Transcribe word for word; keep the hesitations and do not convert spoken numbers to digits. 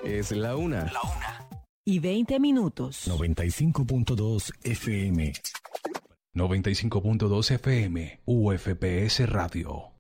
Es la una. La una. Y veinte minutos. noventa y cinco punto dos F M. noventa y cinco punto dos F M, U F P S Radio.